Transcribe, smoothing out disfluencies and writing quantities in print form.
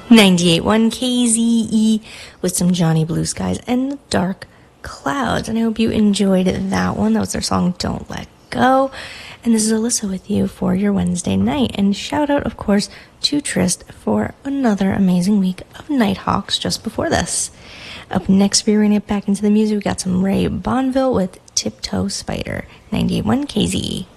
98.1 KZE with some Johnny Blue Skies and the Dark Clouds. And I hope you enjoyed that one. That was their song Don't Let Go. And this is Alyssa with you for your Wednesday night. And shout out, of course, to Trist for another amazing week of Nighthawks just before this. Up next, we're going to get back into the music. We got some Ray Bonville with Tiptoe Spider. 98.1 KZE.